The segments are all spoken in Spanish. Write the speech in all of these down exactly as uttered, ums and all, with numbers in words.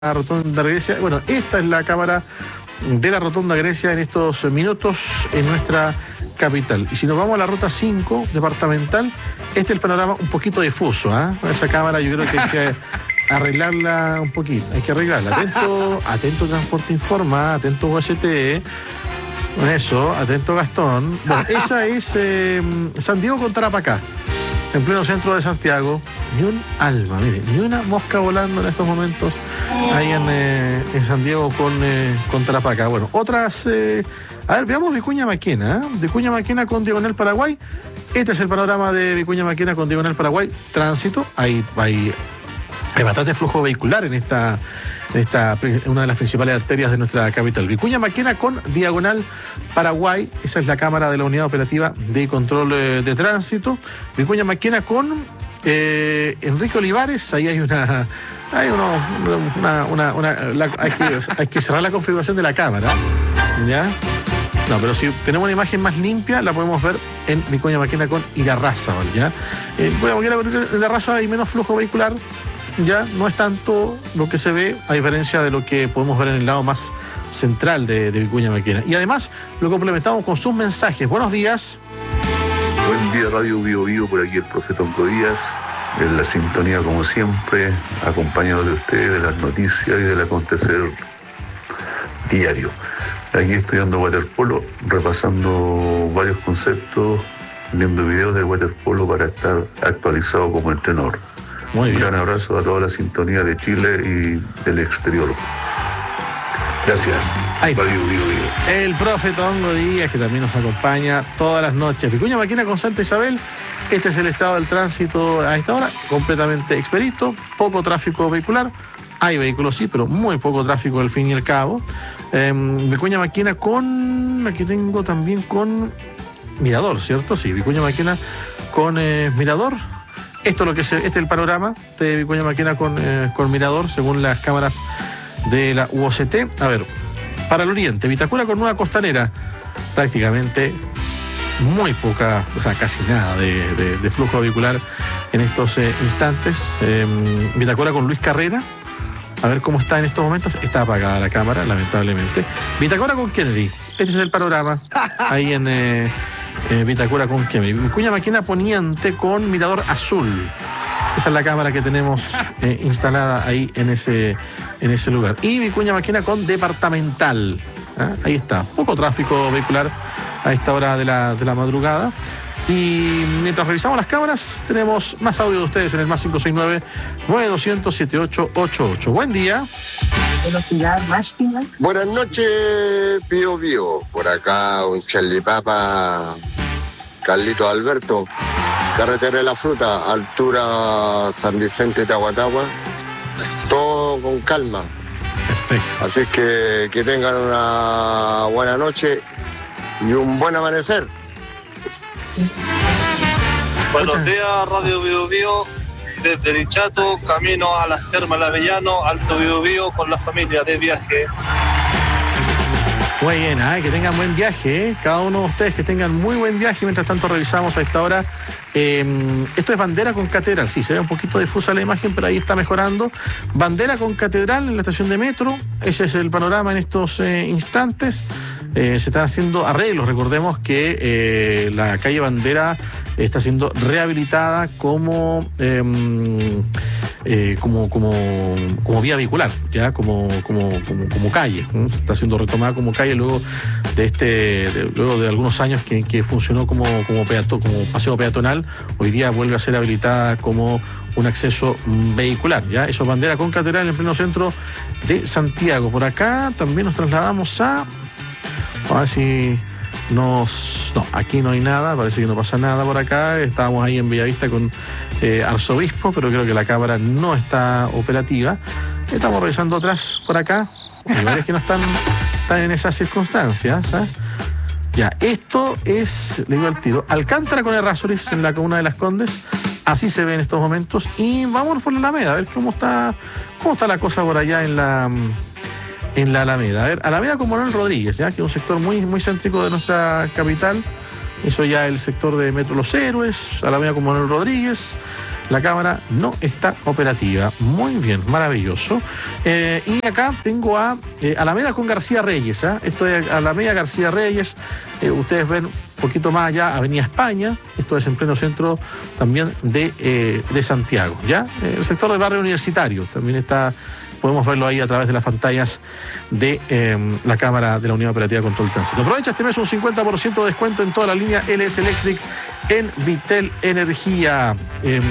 la Rotonda Grecia. Bueno, esta es la cámara de la Rotonda Grecia en estos minutos en nuestra capital. Y si nos vamos a la ruta cinco departamental, este es el panorama un poquito difuso, ¿eh? Esa cámara yo creo que hay que arreglarla un poquito, hay que arreglarla. Atento, atento Transporte Informa, atento U S T, ¿eh? Eso, atento Gastón. Bueno, esa es eh, San Diego con Tarapacá, en pleno centro de Santiago. Ni un alma, mire, ni una mosca volando en estos momentos ahí en, eh, en San Diego con, eh, con Tarapacá. Bueno, otras... Eh, a ver, veamos Vicuña Maquena, ¿eh? Vicuña Maquena con Diagonal Paraguay. Este es el panorama de Vicuña Maquena con Diagonal Paraguay. Tránsito, hay, hay, hay bastante flujo vehicular en esta... Esta, una de las principales arterias de nuestra capital. Vicuña Maquena con Diagonal Paraguay, esa es la cámara de la Unidad Operativa de Control eh, de Tránsito. Vicuña Maquena con eh, Enrique Olivares, ahí hay una... Hay, uno, una, una, una la, hay, que, hay que cerrar la configuración de la cámara, ¿ya? No, pero si tenemos una imagen más limpia, la podemos ver en Vicuña Maquena con Irarrázaval, ¿ya? En Vicuña Maquena con Irarrázaval hay menos flujo vehicular. Ya no es tanto lo que se ve, a diferencia de lo que podemos ver en el lado más central de, de Vicuña Maquena. Y además lo complementamos con sus mensajes. Buenos días. Buen día, Radio Bio Bio, por aquí el profe Tonco Díaz, en la sintonía como siempre, acompañado de ustedes, de las noticias y del acontecer diario. Aquí estudiando waterpolo, repasando varios conceptos, viendo videos de waterpolo para estar actualizado como entrenador. Muy bien. Un gran abrazo a toda la sintonía de Chile y del exterior. Gracias. Ahí. Radio Bio Bio. El profe Tongo Díaz, que también nos acompaña todas las noches. Vicuña Maquena con Santa Isabel. Este es el estado del tránsito a esta hora, completamente expedito, poco tráfico vehicular. Hay vehículos, sí, pero muy poco tráfico al fin y al cabo. Eh, Vicuña Maquena con... Aquí tengo también con Mirador, ¿cierto? Sí, Vicuña Maquena con eh, Mirador. Esto es lo que se, este es el panorama de Vicuña Maquena con, eh, con Mirador, según las cámaras de la U O C T. A ver, para el oriente, Vitacura con Nueva Costanera, prácticamente muy poca, o sea, casi nada de, de, de flujo vehicular en estos eh, instantes. Eh, Vitacura con Luis Carrera, a ver cómo está en estos momentos. Está apagada la cámara, lamentablemente. Vitacura con Kennedy, este es el panorama ahí en... Eh, Eh, Vitacura con Kennedy. Vicuña Maquena Poniente con Mirador Azul. Esta es la cámara que tenemos eh, instalada ahí en ese, en ese lugar. Y Vicuña Maquena con Departamental. ¿Ah? Ahí está. Poco tráfico vehicular a esta hora de la, de la madrugada. Y mientras revisamos las cámaras, tenemos más audio de ustedes en el más cinco seis nueve, nueve dos cero cero, siete ocho ocho ocho. Buen día. Velocidad máxima. Buenas noches, Pío Pío. Por acá un Charlie Papa, Carlito Alberto, carretera de la fruta, altura San Vicente Tahuatahua. Todo con calma. Perfecto. Así que que tengan una buena noche y un buen amanecer. Buenos días, Radio Bio Bio, desde Dichato, camino a las Termas del Avellano, Alto Bio Bio, con la familia de viaje. Muy bien, ¿eh? Que tengan buen viaje, ¿eh? Cada uno de ustedes que tengan muy buen viaje. Mientras tanto revisamos a esta hora. Eh, esto es Bandera con Catedral. Sí, se ve un poquito difusa la imagen, pero ahí está mejorando. Bandera con Catedral en la estación de metro. Ese es el panorama en estos eh, instantes. Eh, se están haciendo arreglos. Recordemos que eh, la calle Bandera está siendo rehabilitada como, eh, eh, como, como, como vía vehicular, ya como, como, como, como calle. ¿no? Se está siendo retomada como calle luego de este, de, luego de algunos años que, que funcionó como, como, peato, como paseo peatonal. Hoy día vuelve a ser habilitada como un acceso vehicular, ¿ya? Eso es Bandera con Catedral en el pleno centro de Santiago. Por acá también nos trasladamos a... A ver si nos... No, aquí no hay nada, parece que no pasa nada por acá. Estábamos ahí en Bellavista con eh, Arzobispo, pero creo que la cámara no está operativa. Estamos revisando otras por acá. Hay varias que no están, están en esas circunstancias, ¿sabes? Ya, esto es, le digo al tiro, Alcántara con Errázuriz en la comuna de Las Condes. Así se ve en estos momentos. Y vámonos por la Alameda, a ver cómo está, cómo está la cosa por allá en la... en la Alameda. A ver, Alameda con Manuel Rodríguez, ya que es un sector muy, muy céntrico de nuestra capital. Eso ya el sector de Metro Los Héroes, Alameda con Manuel Rodríguez. la cámara no está operativa. Muy bien, maravilloso. Eh, y acá tengo a eh, Alameda con García Reyes. ¿eh? Esto es Alameda García Reyes. Eh, ustedes ven un poquito más allá, Avenida España. Esto es en pleno centro también de, eh, de Santiago. ¿ya? Eh, el sector del barrio universitario también está. Podemos verlo ahí a través de las pantallas de eh, la cámara de la Unidad Operativa de Control de Tránsito. Aprovecha este mes un cincuenta por ciento de descuento en toda la línea L S Electric en Vitel Energía. Eh,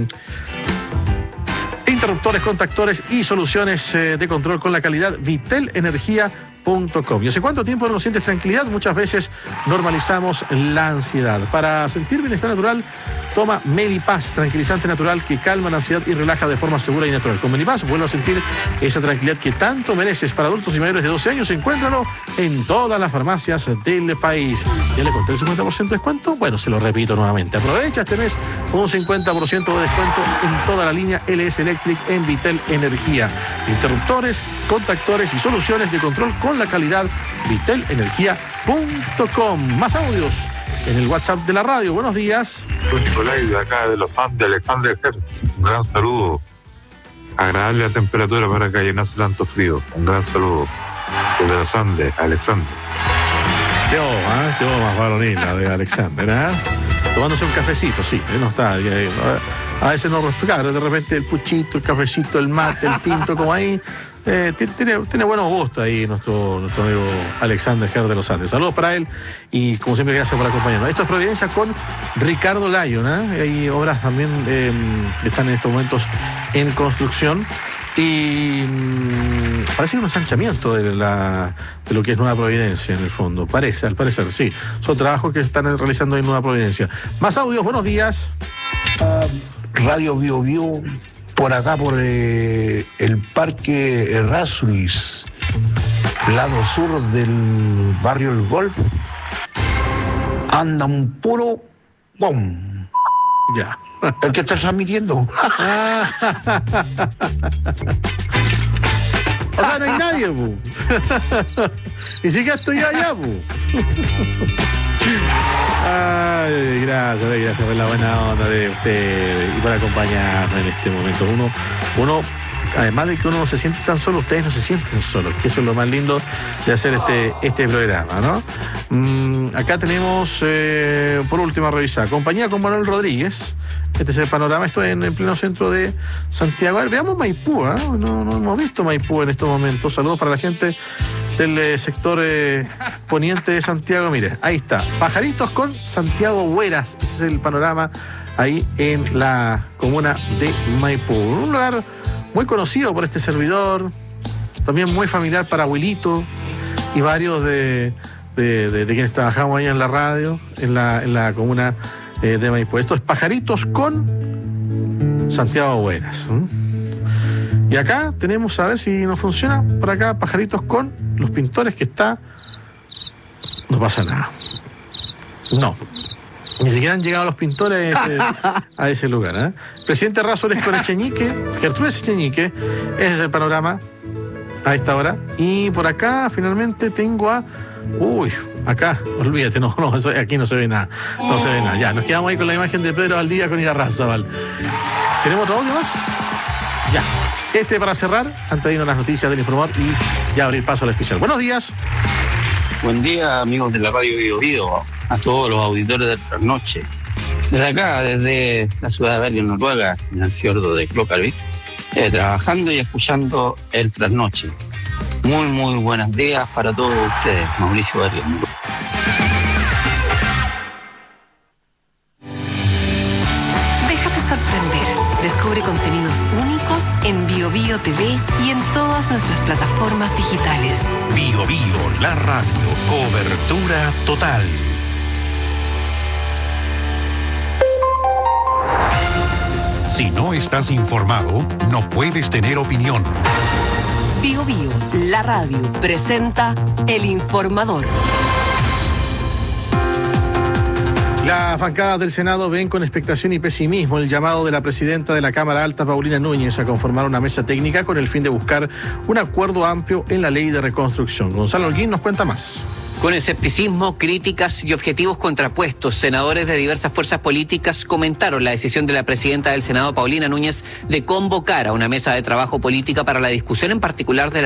interruptores, contactores y soluciones eh, de control con la calidad Vitel Energía punto com. ¿Y hace cuánto tiempo no sientes tranquilidad? Muchas veces normalizamos la ansiedad. Para sentir bienestar natural, toma Medipaz, tranquilizante natural que calma la ansiedad y relaja de forma segura y natural. Con Medipaz vuelve a sentir esa tranquilidad que tanto mereces. Para adultos y mayores de doce años, encuéntralo en todas las farmacias del país. ¿Ya le conté el cincuenta por ciento de descuento? Bueno, se lo repito nuevamente. Aprovecha este mes un cincuenta por ciento de descuento en toda la línea L S Electric en Vitel Energía. Interruptores, contactores y soluciones de control con la calidad Vitel Energía punto com. Más audios en el WhatsApp de la radio. Buenos días. Soy Nicolai, de acá de los Andes, de Alexander Hertz. Un gran saludo. Agradable la temperatura para que no hace tanto frío. Un gran saludo desde los Andes, Alexander. Qué ¿eh? Qué más varonil la de Alexander, ¿eh? Tomándose un cafecito, sí, no está. Eh, a veces no claro, de repente el puchito, el cafecito, el mate, el tinto, como ahí. Eh, tiene, tiene buenos gustos ahí nuestro, nuestro amigo Alexander Hertz de los Andes. Saludos para él y como siempre gracias por acompañarnos. Esto es Providencia con Ricardo Lyon. ¿eh? Hay obras también eh, que están en estos momentos en construcción y mmm, parece un ensanchamiento de, la, de lo que es Nueva Providencia en el fondo. Parece, al parecer, sí. Son trabajos que se están realizando en Nueva Providencia. Más audios, buenos días. Uh, Radio Bio Bio. Por acá, por eh, el Parque Errázuriz, lado sur del barrio El Golf, anda un puro bom. Ya. El que está transmitiendo. O sea, no hay nadie, pu. Ni siquiera estoy allá, pu. Ay, gracias, gracias por la buena onda de ustedes y por acompañarnos en este momento. Uno, uno, además de que uno no se siente tan solo, ustedes no se sienten solos, que eso es lo más lindo de hacer este, este programa, ¿no? Mm, acá tenemos, eh, por último, a revisar, compañía con Manuel Rodríguez. Este es el panorama, esto es en el pleno centro de Santiago. A ver, veamos Maipú, ¿eh? No, no hemos visto Maipú en estos momentos. Saludos para la gente del eh, sector eh, poniente de Santiago. Mire, ahí está, Pajaritos con Santiago Hueras. Ese es el panorama ahí en la comuna de Maipú. Un lugar muy conocido por este servidor, también muy familiar para Abuelito y varios de, de, de, de quienes trabajamos ahí en la radio, en la, en la comuna eh, de Maipú. Esto es Pajaritos con Santiago Hueras. ¿Mm? Y acá tenemos, a ver si nos funciona, por acá, Pajaritos con Los Pintores, que está... No pasa nada. No. Ni siquiera han llegado los pintores a ese, a ese lugar. ¿eh? Presidente Errázuriz con Echeñique, Gertrudis Echeñique, ese es el panorama a esta hora. Y por acá, finalmente, tengo a... Uy, acá, olvídate, no, no, eso, aquí no se ve nada. No se ve nada. Ya, nos quedamos ahí con la imagen de Pedro Valdivia con Irarrázaval. ¿Tenemos otro audio más? Ya. Este para cerrar, antes de irnos a las noticias del Informador y ya abrir paso al especial. Buenos días. Buen día, amigos de la Radio Bio Bio, a todos los auditores de Trasnoche. Desde acá, desde la ciudad de Bergen, Noruega, en el fiordo de Klokkarvik, eh, trabajando y escuchando el Trasnoche. Muy, muy buenos días para todos ustedes, Mauricio Bergen. Déjate sorprender. Descubre contenidos únicos en Bio Bio T V y en todas nuestras plataformas digitales. Bio Bio, la radio, cobertura total. Si no estás informado, no puedes tener opinión. Bio Bio, la radio, presenta El Informador. Las bancadas del Senado ven con expectación y pesimismo el llamado de la presidenta de la Cámara Alta, Paulina Núñez, a conformar una mesa técnica con el fin de buscar un acuerdo amplio en la ley de reconstrucción. Gonzalo Holguín nos cuenta más. Con escepticismo, críticas y objetivos contrapuestos, senadores de diversas fuerzas políticas comentaron la decisión de la presidenta del Senado, Paulina Núñez, de convocar a una mesa de trabajo política para la discusión en particular de la